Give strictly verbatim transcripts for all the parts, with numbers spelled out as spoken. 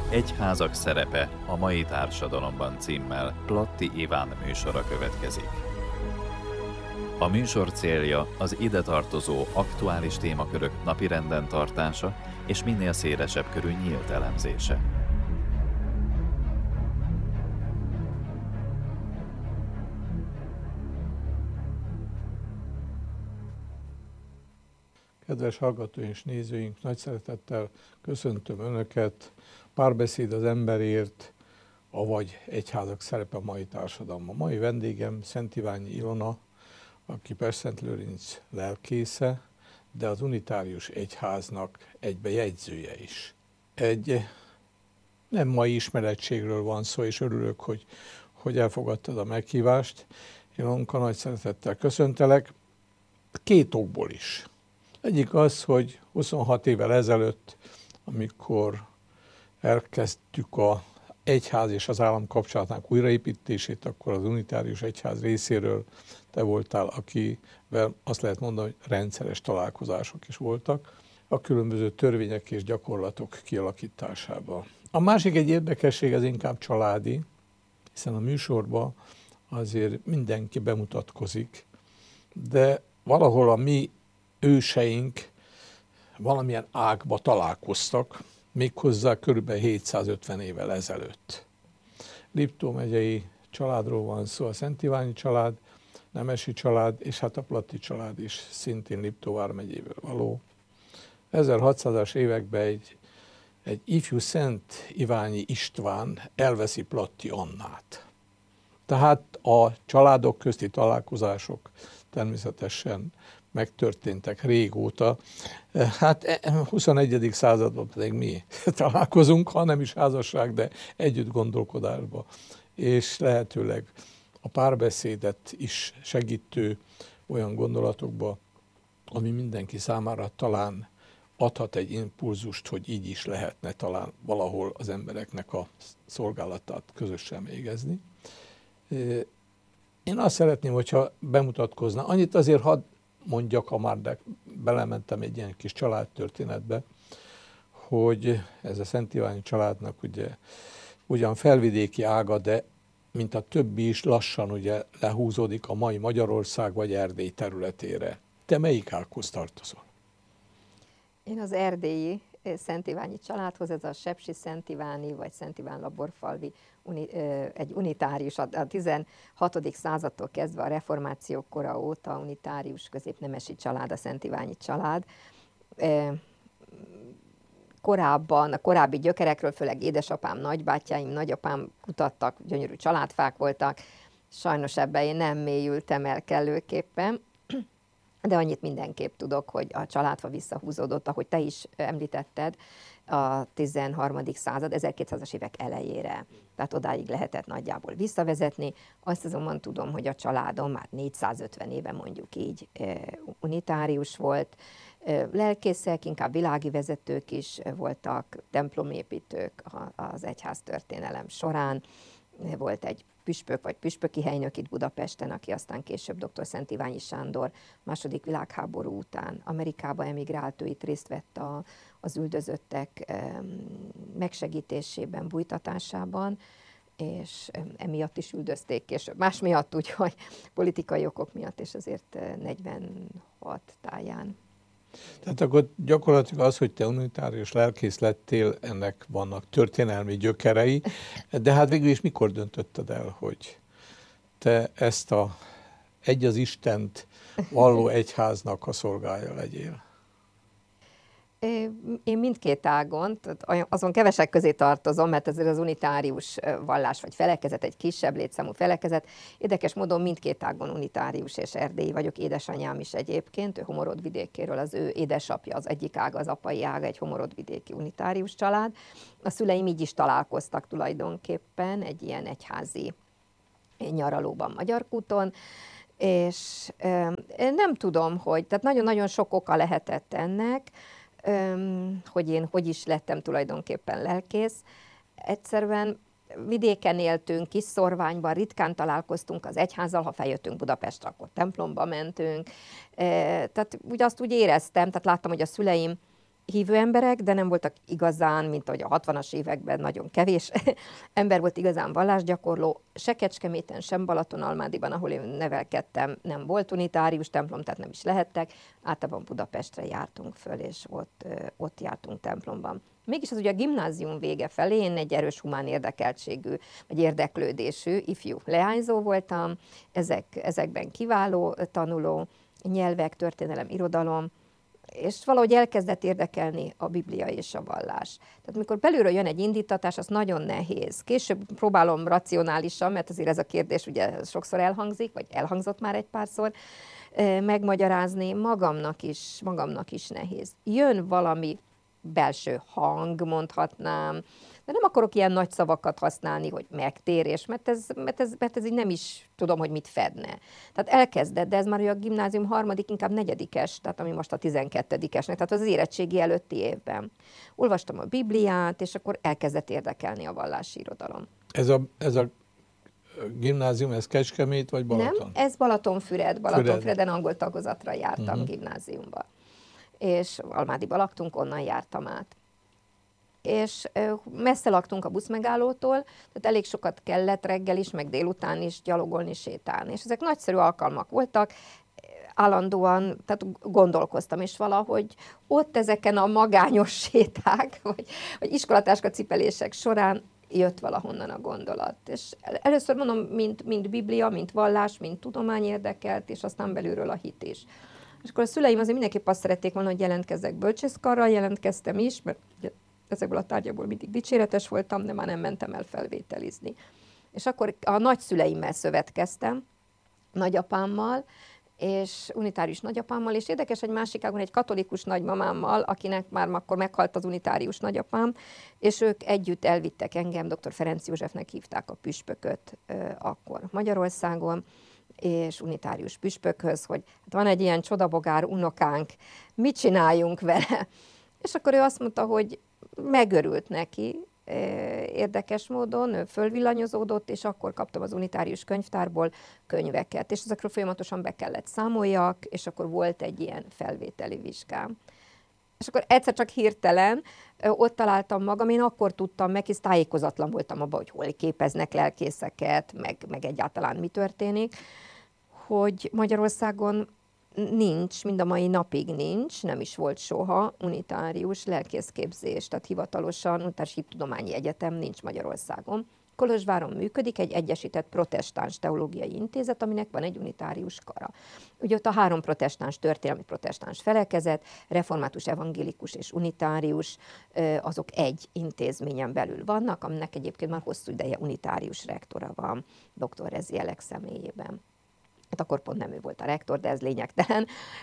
Egyházak szerepe a mai társadalomban címmel Platti Iván műsora következik. A műsor célja az ide tartozó aktuális témakörök napirenden tartása és minél szélesebb körű nyílt elemzése. Kedves hallgatóink és nézőink, nagy szeretettel köszöntöm Önöket. Párbeszéd az emberért, avagy egyházak szerepe a mai társadalomban. Mai vendégem Szent Iványi Ilona, aki Pest-Szent-Lőrinc lelkésze, de az unitárius egyháznak egybe jegyzője is. Egy nem mai ismerettségről van szó, és örülök, hogy, hogy elfogadtad a meghívást. Ilonka, nagy szeretettel köszöntelek, két okból is. Egyik az, hogy huszonhat évvel ezelőtt, amikor elkezdtük az egyház és az állam kapcsolatának újraépítését, akkor az unitárius egyház részéről te voltál, akivel azt lehet mondani, hogy rendszeres találkozások is voltak a különböző törvények és gyakorlatok kialakításában. A másik egy érdekesség, ez inkább családi, hiszen a műsorban azért mindenki bemutatkozik, de valahol a mi őseink valamilyen ágba találkoztak, méghozzá körülbelül hétszázötven évvel ezelőtt. Liptó megyei családról van szó, a Szent Iványi család, Nemesi család, és hát a Platti család is szintén Liptó vármegyéből való. ezerhatszázas években egy, egy ifjú Szent Iványi István elveszi Platti Annát. Tehát a családok közti találkozások természetesen megtörténtek régóta. Hát huszonegyedik században pedig mi találkozunk, ha nem is házasság, de együtt gondolkodásba. És lehetőleg a párbeszédet is segítő olyan gondolatokba, ami mindenki számára talán adhat egy impulzust, hogy így is lehetne talán valahol az embereknek a szolgálatát közösen végezni. Én azt szeretném, hogyha bemutatkozna. Annyit azért hadd mondjak, ha már de belementem egy ilyen kis családtörténetbe, hogy ez a Szent Iványi családnak ugye ugyan felvidéki ága, de mint a többi is lassan ugye lehúzódik a mai Magyarország vagy Erdély területére. Te melyik ághoz tartozol? Én az erdélyi Szent Iványi családhoz, ez a Sepsi Szent Iváni vagy Szent Iván Laborfalvi uni, egy unitárius, a tizenhatodik századtól kezdve a reformáció kora óta unitárius középnemesi család, a Szent Iványi család. Korábban, a korábbi gyökerekről, főleg édesapám, nagybátyáim, nagyapám kutattak, gyönyörű családfák voltak, sajnos ebben én nem mélyültem el kellőképpen, de annyit mindenképp tudok, hogy a családfa visszahúzódott, ahogy te is említetted, a tizenharmadik század, ezerkétszázas évek elejére. Tehát odáig lehetett nagyjából visszavezetni. Azt azonban tudom, hogy a családom már négyszázötven éve mondjuk így unitárius volt. Lelkészek, inkább világi vezetők is voltak, templomépítők az egyház történelem során. Volt egy püspök vagy püspöki helynök itt Budapesten, aki aztán később dr. Szent Iványi Sándor második világháború után Amerikába emigrált, ő itt részt vett a, az üldözöttek megsegítésében, bújtatásában, és emiatt is üldözték később. Más miatt, úgyhogy politikai okok miatt, és azért negyvenhat táján. Tehát akkor gyakorlatilag az, hogy te unitárius lelkész lettél, ennek vannak történelmi gyökerei, de hát végül is mikor döntötted el, hogy te ezt a egy az Istent valló egyháznak a szolgája legyél? Én mindkét ágon, azon kevesek közé tartozom, mert ez az unitárius vallás vagy felekezet, egy kisebb létszámú felekezet. Érdekes módon mindkét ágon unitárius és erdélyi vagyok, édesanyám is egyébként, ő Homorodvidékéről, az ő édesapja, az egyik ága, az apai ága, egy homorodvidéki unitárius család. A szüleim így is találkoztak tulajdonképpen egy ilyen egyházi nyaralóban Magyarkúton, és nem tudom, hogy, tehát nagyon-nagyon sok oka lehetett ennek, hogy én hogy is lettem tulajdonképpen lelkész. Egyszerűen vidéken éltünk, kis szorványban, ritkán találkoztunk az egyházzal, ha feljöttünk Budapestre, akkor templomba mentünk. Tehát úgy azt úgy éreztem, tehát láttam, hogy a szüleim hívő emberek, de nem voltak igazán, mint ahogy a hatvanas években nagyon kevés ember volt igazán vallásgyakorló. Se Kecskeméten, sem Balatonalmádiban, ahol én nevelkedtem, nem volt unitárius templom, tehát nem is lehettek. Általában Budapestre jártunk föl, és ott, ott jártunk templomban. Mégis az ugye a gimnázium vége felé én egy erős humán érdekeltségű, vagy érdeklődésű ifjú leányzó voltam, ezek, ezekben kiváló tanuló, nyelvek, történelem, irodalom, és valahogy elkezdett érdekelni a Biblia és a vallás. Tehát amikor belülről jön egy indítatás, az nagyon nehéz. Később próbálom racionálisan, mert azért ez a kérdés ugye sokszor elhangzik, vagy elhangzott már egy párszor, megmagyarázni, magamnak is, magamnak is nehéz. Jön valami belső hang, mondhatnám, de nem akarok ilyen nagy szavakat használni, hogy megtérés, mert ez, mert, ez, mert ez így nem is tudom, hogy mit fedne. Tehát elkezdett, de ez már a gimnázium harmadik, inkább negyedikes, tehát ami most a tizenkettedikesnek, tehát az érettségi előtti évben. Olvastam a Bibliát, és akkor elkezdett érdekelni a vallási irodalom. Ez a, ez a gimnázium, ez Kecskemét vagy Balaton? Nem, ez Balatonfüred, Balatonfüreden angol tagozatra jártam uh-huh. gimnáziumba. És Almádiba laktunk, onnan jártam át. És messze laktunk a buszmegállótól, tehát elég sokat kellett reggel is, meg délután is gyalogolni, sétálni. És ezek nagyszerű alkalmak voltak, állandóan, tehát gondolkoztam, és valahogy ott ezeken a magányos séták, vagy, vagy iskolatáska cipelések során jött valahonnan a gondolat. És először mondom, mint, mint Biblia, mint vallás, mint tudomány érdekelt, és aztán belülről a hit is. És akkor a szüleim azért mindenképp azt szerették volna, hogy jelentkezzek bölcsészkarral, jelentkeztem is, mert ezekből a tárgyakból mindig dicséretes voltam, de már nem mentem el felvételizni. És akkor a nagyszüleimmel szövetkeztem, nagyapámmal, és unitárius nagyapámmal, és érdekes, hogy másik ágon egy katolikus nagymamámmal, akinek már akkor meghalt az unitárius nagyapám, és ők együtt elvittek engem, dr. Ferenc Józsefnek hívták a püspököt euh, akkor Magyarországon, és unitárius püspökhöz, hogy hát van egy ilyen csodabogár unokánk, mit csináljunk vele? És akkor ő azt mondta, hogy megörült neki, érdekes módon, ő fölvillanyozódott, és akkor kaptam az unitárius könyvtárból könyveket, és ezekről folyamatosan be kellett számoljak, és akkor volt egy ilyen felvételi vizsgám. És akkor egyszer csak hirtelen ott találtam magam, én akkor tudtam meg, hisz tájékozatlan voltam abban, hogy hol képeznek lelkészeket, meg, meg egyáltalán mi történik, hogy Magyarországon nincs, mind a mai napig nincs, nem is volt soha unitárius lelkészképzés, tehát hivatalosan unitárius hittudományi egyetem nincs Magyarországon. Kolozsváron működik egy egyesített protestáns teológiai intézet, aminek van egy unitárius kara. Ugye ott a három protestáns, történelmi protestáns felekezet, református, evangélikus és unitárius, azok egy intézményen belül vannak, aminek egyébként már hosszú ideje unitárius rektora van, dr. Rezi Elek személyében. Hát akkor pont nem ő volt a rektor, de ez lényegtelen.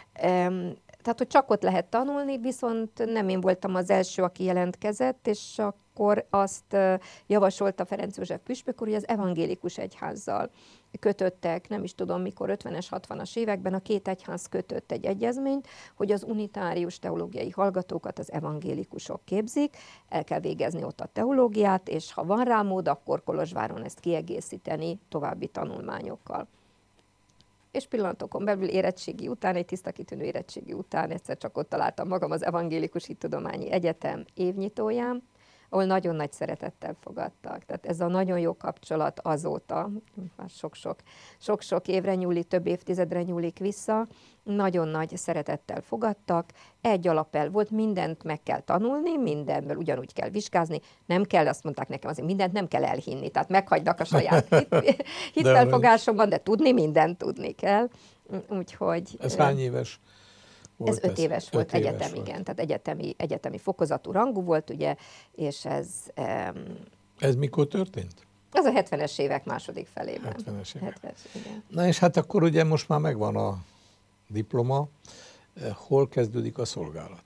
Tehát, hogy csak ott lehet tanulni, viszont nem én voltam az első, aki jelentkezett, és akkor azt javasolta Ferenc József püspök úr, hogy az evangélikus egyházzal kötöttek, nem is tudom mikor, ötvenes, hatvanas években a két egyház kötött egy egyezményt, hogy az unitárius teológiai hallgatókat az evangélikusok képzik, el kell végezni ott a teológiát, és ha van rá mód, akkor Kolozsváron ezt kiegészíteni további tanulmányokkal. És pillanatokon belül érettségi után, egy tiszta kitűnő érettségi után egyszer csak ott találtam magam az Evangélikus Hittudományi Egyetem évnyitóján, ahol nagyon nagy szeretettel fogadtak. Tehát ez a nagyon jó kapcsolat azóta, már sok-sok, sok-sok évre nyúlik, több évtizedre nyúlik vissza, nagyon nagy szeretettel fogadtak, egy alapelv volt, mindent meg kell tanulni, mindenből ugyanúgy kell vizsgázni, nem kell, azt mondták nekem, azért mindent nem kell elhinni, tehát meghagynak a saját hit, hitfelfogásomban, de tudni, mindent tudni kell. Úgyhogy... Ez hány éves volt? Ez öt éves volt, öt éves egyetem, volt. igen, tehát egyetemi, egyetemi fokozatú rangú volt, ugye, és ez... Um, ez mikor történt? Ez a hetvenes évek második felében. hetvenes évek. hetvenes, igen. Na és hát akkor ugye most már megvan a diploma, hol kezdődik a szolgálat?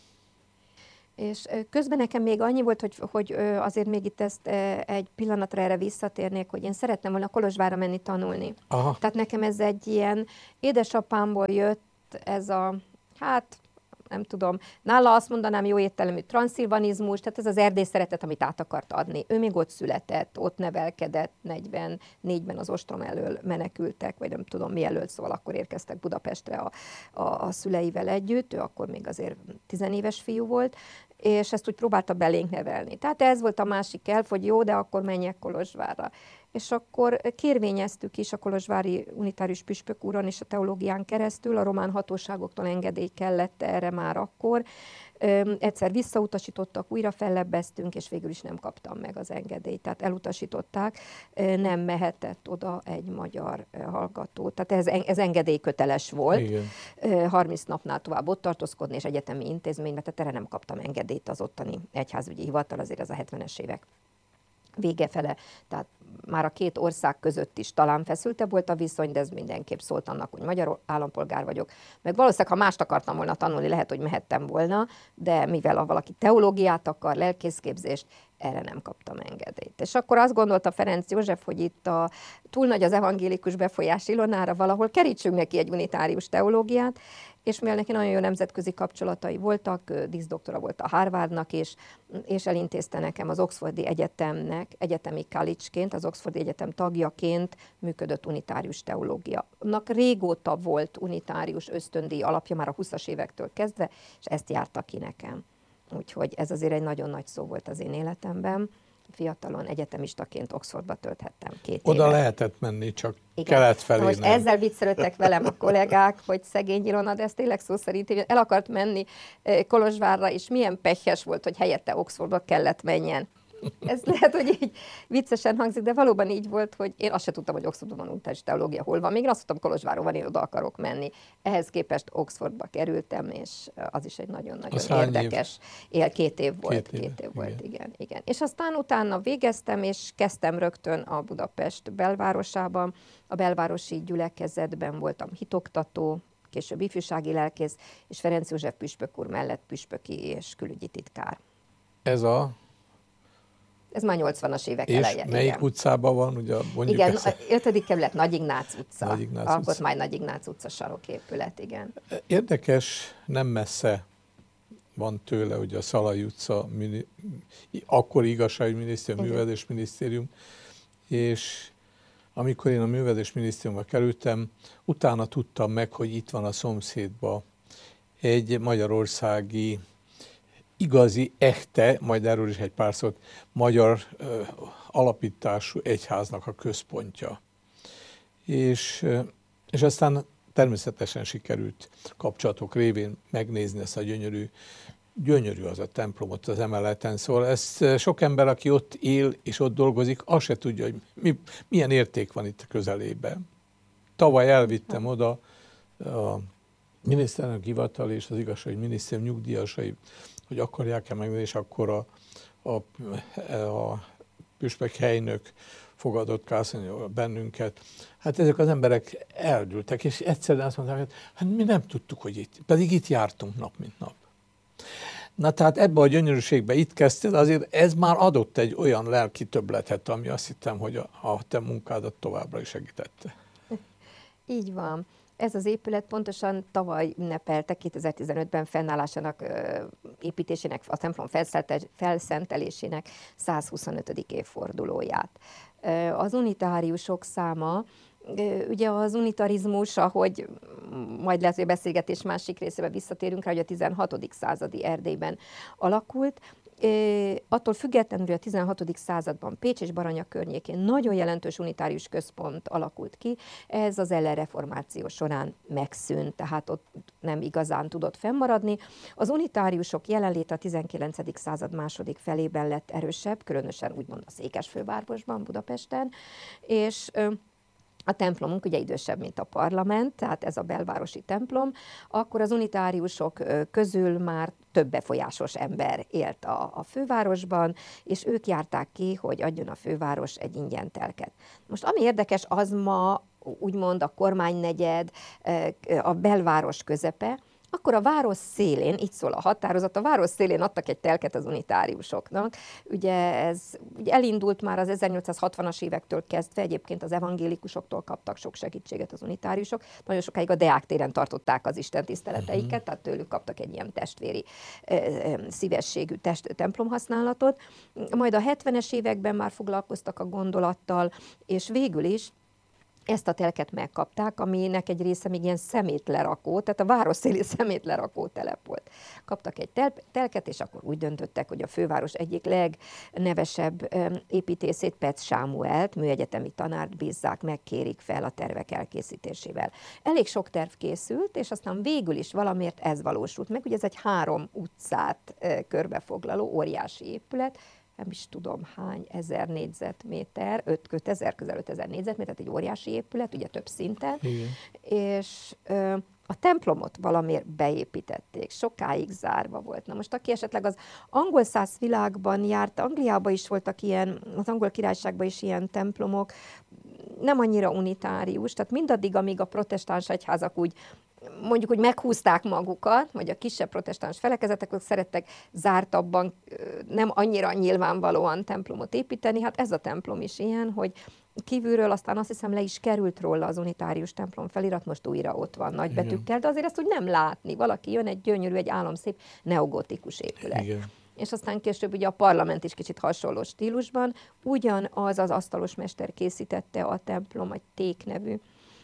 És közben nekem még annyi volt, hogy, hogy azért még itt ezt egy pillanatra erre visszatérnék, hogy én szeretném volna Kolozsvárra menni tanulni. Aha. Tehát nekem ez egy ilyen, édesapámból jött ez a, hát nem tudom, nála azt mondanám jó értelemű transzilvanizmus, tehát ez az erdély szeretet, amit át akart adni. Ő még ott született, ott nevelkedett, negyvennégyben az ostrom elől menekültek, vagy nem tudom mi elől, szóval akkor érkeztek Budapestre a, a, a szüleivel együtt, ő akkor még azért tizenéves fiú volt, és ezt úgy próbálta belénk nevelni. Tehát ez volt a másik elv, hogy jó, de akkor menjek Kolozsvárra. És akkor kérvényeztük is a kolozsvári unitárius püspök úron és a teológián keresztül, a román hatóságoktól engedély kellett erre már akkor. Egyszer visszautasítottak, újra fellebbeztünk, és végül is nem kaptam meg az engedélyt. Tehát elutasították, nem mehetett oda egy magyar hallgató. Tehát ez, ez engedélyköteles volt. Igen. harminc napnál tovább ott tartózkodni, és egyetemi intézményben, tehát erre nem kaptam engedélyt az ottani egyházügyi hivatal, azért az a hetvenes évek vége fele, tehát már a két ország között is talán feszültebb volt a viszony, de ez mindenképp szólt annak, hogy magyar állampolgár vagyok. Meg valószínűleg, ha mást akartam volna tanulni, lehet, hogy mehettem volna, de mivel ha valaki teológiát akar, lelkészképzést, erre nem kaptam engedélyt. És akkor azt gondolta Ferenc József, hogy itt a, túl nagy az evangélikus befolyás Ilonára, valahol kerítsünk neki egy unitárius teológiát, és mivel neki nagyon jó nemzetközi kapcsolatai voltak, díszdoktora volt a Harvardnak is, és elintézte nekem az Oxfordi Egyetemnek, egyetemi college-ként, az Oxfordi Egyetem tagjaként működött unitárius teológia. Annak régóta volt unitárius ösztöndíj alapja, már a húszas évektől kezdve, és ezt járta ki nekem. Úgyhogy ez azért egy nagyon nagy szó volt az én életemben. Fiatalon egyetemistaként Oxfordba tölthettem két évet. Oda lehetett menni, csak igen. Kelet felé most nem. Ezzel viccelődtek velem a kollégák, hogy szegény Ilona, de ez tényleg szó szerint el akart menni Kolozsvárra, és milyen pehjes volt, hogy helyette Oxfordba kellett menjen. Ez lehet, hogy így viccesen hangzik, de valóban így volt, hogy én azt se tudtam, hogy Oxfordban van unitárius teológia, hol van. Még azt tudtam, Kolozsváron van, én oda akarok menni. Ehhez képest Oxfordba kerültem, és az is egy nagyon-nagyon érdekes. Él, két év volt, két, két év igen. volt, igen, igen. És aztán utána végeztem, és kezdtem rögtön a Budapest belvárosában. A belvárosi gyülekezetben voltam hitoktató, később ifjúsági lelkész, és Ferenc József püspök úr mellett püspöki és külügyi titkár. Ez a Ez már nyolcvanas évek és eleje. melyik igen. utcában van? Ugye mondjuk igen, ezt a... ötödik kerület Nagy Ignác utca. Nagy Ignác Alkot utca. már Nagy Ignác utca saroképület, igen. Érdekes, nem messze van tőle, ugye a Szalai utca, mini, akkori igazságügyminisztérium, művelődésminisztérium, és amikor én a művelődésminisztériumba kerültem, utána tudtam meg, hogy itt van a szomszédban egy magyarországi igazi, echte, majd erről is egy pár szót, magyar ö, alapítású egyháznak a központja. És, ö, és aztán természetesen sikerült kapcsolatok révén megnézni ezt a gyönyörű, gyönyörű az a templomot az emeleten. Szóval ezt sok ember, aki ott él és ott dolgozik, azt se tudja, hogy mi, milyen érték van itt a közelében. Tavaly elvittem oda a miniszterelnök hivatal és az igazságügyminisztérium nyugdíjasai, hogy akarják-e megnézni, és akkor a, a, a püspök helynök fogadott kászolni bennünket. Hát ezek az emberek eldültek, és egyszerűen azt mondták, hogy hát mi nem tudtuk, hogy itt, pedig itt jártunk nap, mint nap. Na tehát ebbe a gyönyörűségbe itt kezdtél, azért ez már adott egy olyan lelki többletet, ami azt hittem, hogy a, a te munkádat továbbra is segítette. Így van. Ez az épület pontosan tavaly ünnepelte kétezer-tizenötben fennállásának, építésének, a templom felszentelésének százhuszonötödik évfordulóját. Az unitáriusok száma, ugye az unitarizmus, ahogy majd lehet, hogy a beszélgetés másik részébe visszatérünk rá, hogy a tizenhatodik századi Erdélyben alakult, attól függetlenül, hogy a tizenhatodik században Pécs és Baranya környékén nagyon jelentős unitárius központ alakult ki, ez az ellenreformáció során megszűnt, tehát ott nem igazán tudott fennmaradni. Az unitáriusok jelenléte a tizenkilencedik század második felében lett erősebb, különösen úgymond a Székesfővárosban, Budapesten, és a templomunk ugye idősebb, mint a parlament, tehát ez a belvárosi templom, akkor az unitáriusok közül már több befolyásos ember élt a, a fővárosban, és ők járták ki, hogy adjon a főváros egy ingyentelket. Most ami érdekes, az ma úgymond a kormánynegyed, a belváros közepe, akkor a város szélén, így szól a határozat, a város szélén adtak egy telket az unitáriusoknak. Ugye ez ugye elindult már az ezernyolcszázhatvanas évektől kezdve, egyébként az evangélikusoktól kaptak sok segítséget az unitáriusok. Nagyon sokáig a Deák téren tartották az istentiszteleteiket, uh-huh. tehát tőlük kaptak egy ilyen testvéri szívességű test, templomhasználatot. Majd a hetvenes években már foglalkoztak a gondolattal, és végül is ezt a telket megkapták, aminek egy része még ilyen szemétlerakó, tehát a városszéli szemétlerakó telep volt. Kaptak egy tel- telket, és akkor úgy döntöttek, hogy a főváros egyik legnevesebb építészét, Petsz Sámuelt, műegyetemi tanárt bízzák, megkérik fel a tervek elkészítésével. Elég sok terv készült, és aztán végül is valamiért ez valósult meg. Ugye ez egy három utcát körbefoglaló óriási épület, nem is tudom hány ezer négyzetméter, öt ezer, közel ötezer négyzetméter, tehát egy óriási épület, ugye több szinten, igen. És ö, a templomot valamiért beépítették, sokáig zárva volt. Na most aki esetleg az angol száz világban járt, Angliában is voltak ilyen, az angol királyságban is ilyen templomok, nem annyira unitárius, tehát mindaddig, amíg a protestáns egyházak úgy mondjuk, hogy meghúzták magukat, vagy a kisebb protestáns felekezetek, ők szerettek zártabban, nem annyira nyilvánvalóan templomot építeni. Hát ez a templom is ilyen, hogy kívülről aztán azt hiszem le is került róla az unitárius templom felirat, most újra ott van nagybetűkkel, de azért ezt úgy nem látni. Valaki jön, egy gyönyörű, egy álomszép neogotikus épület. Igen. És aztán később ugye a parlament is kicsit hasonló stílusban, ugyanaz az asztalos mester készítette a templom, egy Ték nevű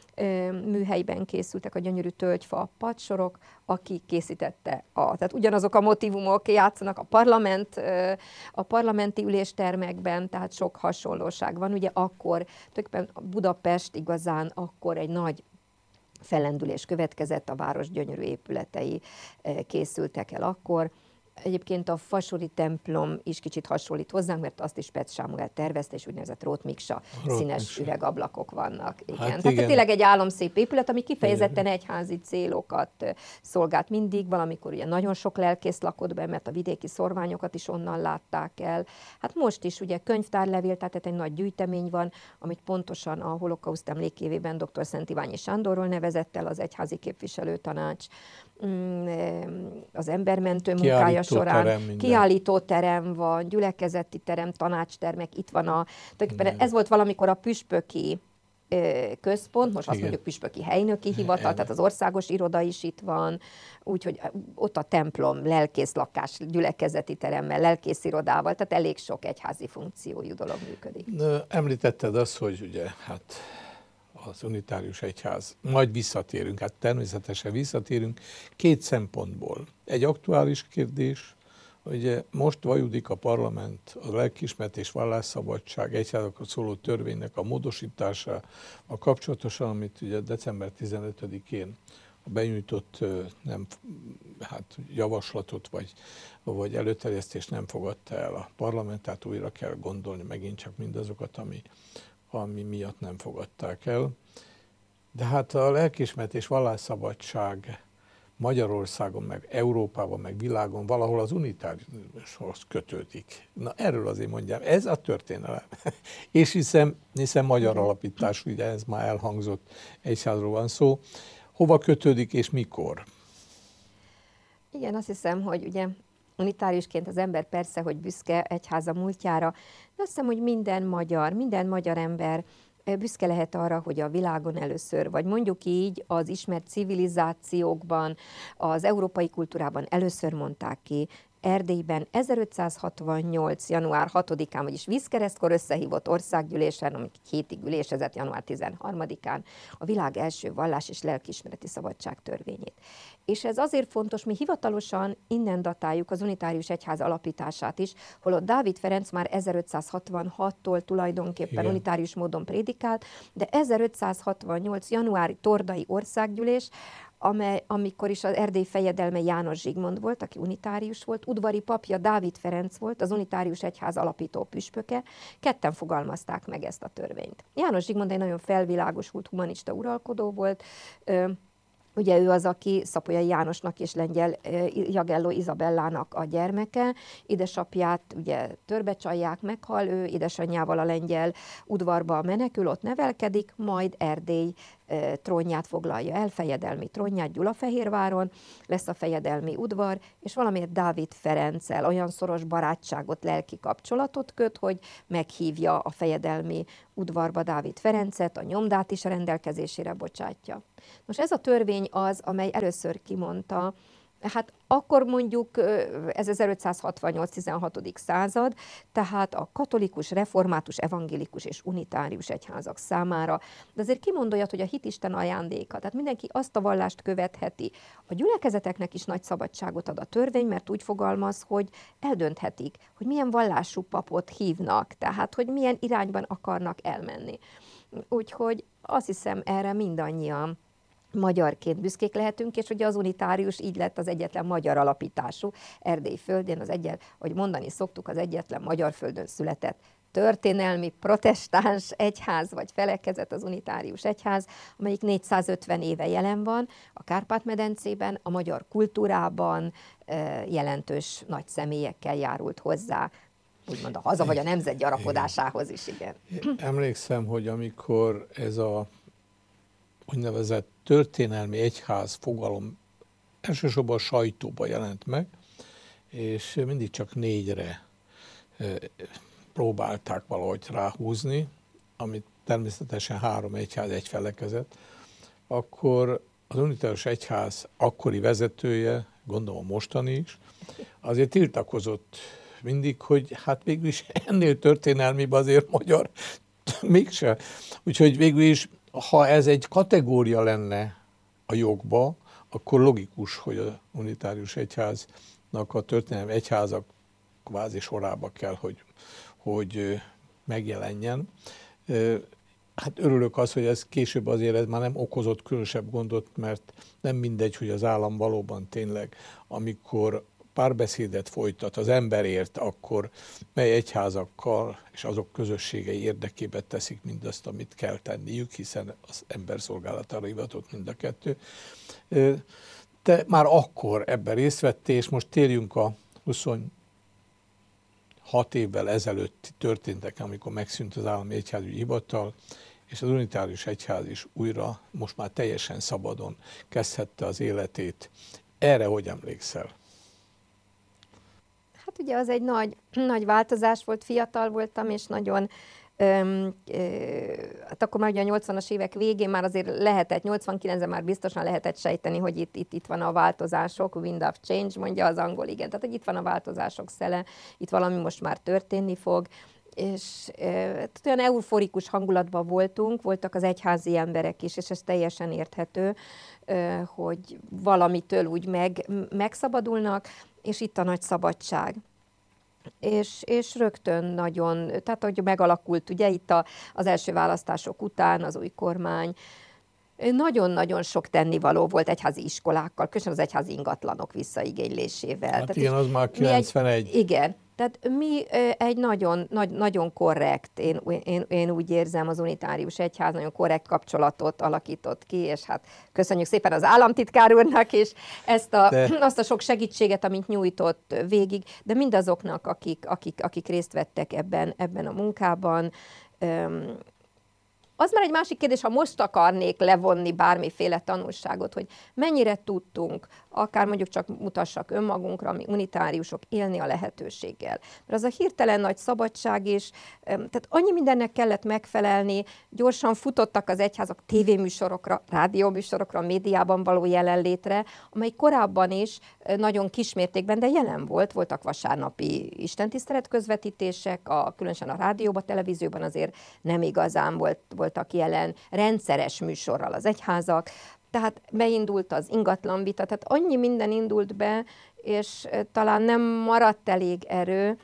műhelyben készültek a gyönyörű tölgyfa padsorok, aki készítette a, tehát ugyanazok a motívumok játszanak a parlament, a parlamenti üléstermekben, tehát sok hasonlóság van. Ugye akkor, tulajdonképpen Budapest igazán akkor egy nagy fellendülés következett, a város gyönyörű épületei készültek el akkor. Egyébként a fasori templom is kicsit hasonlít hozzánk, mert azt is Petsz Sámuel tervezte, és úgynevezett rótmiksa színes üvegablakok vannak. Igen. Hát Tehát igen. tényleg egy álomszép épület, ami kifejezetten egyházi célokat szolgált mindig, valamikor ugye nagyon sok lelkész lakott be, mert a vidéki szorványokat is onnan látták el. Hát most is ugye könyvtárlevél, tehát egy nagy gyűjtemény van, amit pontosan a holokauszt emlékévében dr. Szent Iványi Sándorról nevezett el az egyházi képviselőtanács, az embermentő munkája során, terem, kiállítóterem van, gyülekezeti terem, tanácstermek, itt van a, ez volt valamikor a püspöki központ, most azt mondjuk püspöki helynöki hivatal, tehát az országos iroda is itt van, úgyhogy ott a templom, lelkészlakás, gyülekezeti teremmel, lelkészirodával, tehát elég sok egyházi funkciójú dolog működik. Említetted azt, hogy ugye hát az unitárius egyház, majd visszatérünk, hát természetesen visszatérünk két szempontból. Egy aktuális kérdés, hogy most vajudik a parlament a lelkiismeret és vallásszabadság egyházakról szóló törvénynek a módosítása a kapcsolatosan, amit ugye december tizenötödikén a benyújtott nem, hát javaslatot vagy, vagy előterjesztést nem fogadta el a parlament, tehát újra kell gondolni megint csak mindazokat, ami ami miatt nem fogadták el. De hát a lelkiismeret és vallásszabadság Magyarországon, meg Európában, meg világon valahol az unitáriushoz kötődik. Na erről azért mondjam, ez a történelem. És hiszem, hiszen magyar alapítás, ugye ez már elhangzott, egyházról van szó. Hova kötődik és mikor? Igen, azt hiszem, hogy ugye unitáriusként az ember persze, hogy büszke egyháza múltjára, de azt hiszem, hogy minden magyar, minden magyar ember büszke lehet arra, hogy a világon először, vagy mondjuk így az ismert civilizációkban, az európai kultúrában először mondták ki, Erdélyben ezerötszázhatvannyolc. január hatodikán, vagyis vízkeresztkor összehívott országgyűlésen, amik hétig ülésezett január tizenharmadikán, a világ első vallás- és lelkiismereti szabadság törvényét. És ez azért fontos, mi hivatalosan innen datáljuk az unitárius egyház alapítását is, holott Dávid Ferenc már ezerötszázhatvanhattól tulajdonképpen igen. unitárius módon prédikált, de ezerötszázhatvannyolc. januári tordai országgyűlés, amely, amikor is az Erdély fejedelme János Zsigmond volt, aki unitárius volt, udvari papja Dávid Ferenc volt, az unitárius egyház alapító püspöke, ketten fogalmazták meg ezt a törvényt. János Zsigmond egy nagyon felvilágosult humanista uralkodó volt, ugye ő az, aki Szapolyai Jánosnak és lengyel Jagelló Izabellának a gyermeke, édesapját ugye törbecsalják, meghal, ő édesanyjával a lengyel udvarba menekül, ott nevelkedik, majd Erdély trónját foglalja el, fejedelmi trónját Gyulafehérváron, lesz a fejedelmi udvar, és valamiért Dávid Ferenccel olyan szoros barátságot, lelki kapcsolatot köt, hogy meghívja a fejedelmi udvarba Dávid Ferencet, a nyomdát is a rendelkezésére bocsátja. Most ez a törvény az, amely először kimondta, hát akkor mondjuk ez ezerötszázhatvannyolc tizenhatodik század, tehát a katolikus, református, evangélikus és unitárius egyházak számára, de azért kimond olyat, hogy a hit Isten ajándéka, tehát mindenki azt a vallást követheti. A gyülekezeteknek is nagy szabadságot ad a törvény, mert úgy fogalmaz, hogy eldönthetik, hogy milyen vallású papot hívnak, tehát hogy milyen irányban akarnak elmenni. Úgyhogy azt hiszem, erre mindannyian magyarként büszkék lehetünk, és ugye az unitárius így lett az egyetlen magyar alapítású Erdély földén, az egyet, hogy mondani szoktuk, az egyetlen magyar földön született történelmi protestáns egyház vagy felekezet, az unitárius egyház, amelyik négyszázötven éve jelen van a Kárpát-medencében, a magyar kultúrában jelentős nagy személyekkel járult hozzá, úgymond a haza vagy a nemzet gyarapodásához is, igen. Emlékszem, hogy amikor ez a úgynevezett történelmi egyház fogalom elsősorban a sajtóban jelent meg, és mindig csak négyre próbálták valahogy ráhúzni, amit természetesen három egyház, egy felekezet, akkor az unitárius egyház akkori vezetője, gondolom mostani is, azért tiltakozott mindig, hogy hát végül is ennél történelmibb azért magyar mégse. Úgyhogy végül is, ha ez egy kategória lenne a jogba, akkor logikus, hogy a unitárius egyháznak a történelmi egyházak kvázi sorába kell, hogy, hogy megjelenjen. Hát örülök az, hogy ez később azért ez már nem okozott különösebb gondot, mert nem mindegy, hogy az állam valóban tényleg, amikor párbeszédet folytat az emberért, akkor mely egyházakkal és azok közösségei érdekében teszik mindazt, amit kell tenniük, hiszen az ember szolgálatára hivatott mind a kettő. Te már akkor ebben részt vettél, és most térjünk a huszonhat évvel ezelőtti történtek, amikor megszűnt az állami egyházügyi hivatal, és az unitárius egyház is újra, most már teljesen szabadon kezdhette az életét. Erre hogy emlékszel? Hát ugye az egy nagy, nagy változás volt, fiatal voltam, és nagyon, öm, ö, hát akkor már ugye a nyolcvanas évek végén már azért lehetett, nyolcvankilencben már biztosan lehetett sejteni, hogy itt, itt, itt van a változások, wind of change, mondja az angol, igen, tehát hogy itt van a változások szele, itt valami most már történni fog, és e, olyan euforikus hangulatban voltunk, voltak az egyházi emberek is, és ez teljesen érthető, e, hogy valamitől úgy meg, megszabadulnak, és itt a nagy szabadság. És, és rögtön nagyon, tehát hogy megalakult ugye itt a, az első választások után az új kormány, nagyon-nagyon sok tennivaló volt egyházi iskolákkal, különösen az egyházi ingatlanok visszaigénylésével. Hát tehát igen, az már kilencvenegy. Egy, igen, tehát mi egy nagyon, nagy, nagyon korrekt, én, én, én úgy érzem, az unitárius egyház nagyon korrekt kapcsolatot alakított ki, és hát köszönjük szépen az államtitkár úrnak is ezt a, de... azt a sok segítséget, amit nyújtott végig, de mindazoknak, akik, akik, akik részt vettek ebben, ebben a munkában. Öm, Az már egy másik kérdés, ha most akarnék levonni bármiféle tanulságot, hogy mennyire tudtunk, akár mondjuk csak mutassak önmagunkra, mi unitáriusok, élni a lehetőséggel. Mert az a hirtelen nagy szabadság is, tehát annyi mindennek kellett megfelelni, gyorsan futottak az egyházak tévéműsorokra, rádióműsorokra, médiában való jelenlétre, amely korábban is nagyon kismértékben, de jelen volt, voltak vasárnapi istentisztelet közvetítések, a, különösen a rádióban, televízióban azért nem igazán volt, voltak jelen rendszeres műsorral az egyházak, tehát beindult az ingatlanvita, tehát annyi minden indult be, és talán nem maradt elég erő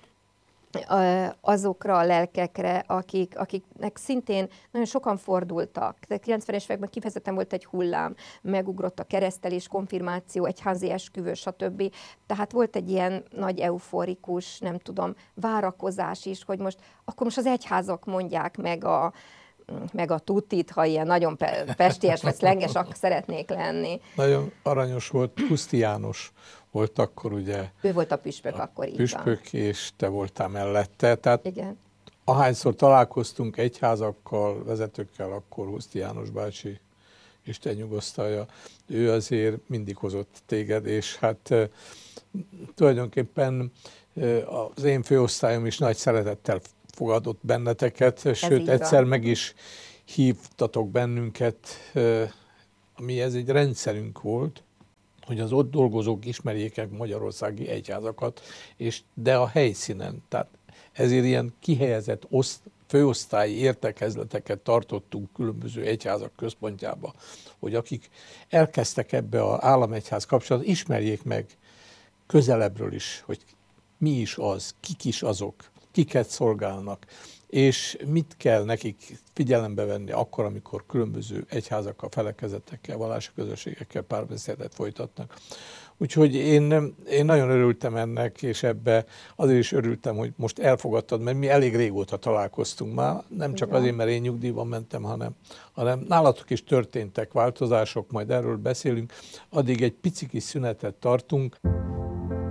azokra a lelkekre, akik, akiknek szintén nagyon sokan fordultak. De kilencvenes években kifejezetten volt egy hullám, megugrott a keresztelés, konfirmáció, egyházi esküvő, stb. Tehát volt egy ilyen nagy euforikus, nem tudom, várakozás is, hogy most, akkor most az egyházak mondják meg a meg a tutit, ha ilyen nagyon pesties vagy szlenges szeretnék lenni. Nagyon aranyos volt, Huszti János volt akkor ugye. Ő volt a püspök a akkor, így püspök, van. És te voltál mellette. Tehát igen. Ahányszor találkoztunk egyházakkal, vezetőkkel, akkor Huszti János bácsi Isten nyugosztalja, ő azért mindig hozott téged, és hát e, tulajdonképpen e, az én főosztályom is nagy szeretettel fogadott benneteket, ez sőt egyszer meg is hívtatok bennünket, e, ami ez egy rendszerünk volt, hogy az ott dolgozók ismerjék meg magyarországi egyházakat, és de a helyszínen. Tehát ezért ilyen kihelyezett oszt, főosztályi értekezleteket tartottunk különböző egyházak központjába, hogy akik elkezdtek ebbe az államegyház kapcsolatban, ismerjék meg közelebbről is, hogy mi is az, kik is azok, kiket szolgálnak, és mit kell nekik figyelembe venni akkor, amikor különböző egyházakkal, felekezetekkel, vallási közösségekkel párbeszédet folytatnak. Úgyhogy én, én nagyon örültem ennek, és ebbe azért is örültem, hogy most elfogadtad, mert mi elég régóta találkoztunk már, nem csak azért, mert én nyugdíjban mentem, hanem, hanem nálatok is történtek változások, majd erről beszélünk. Addig egy pici kis szünetet tartunk.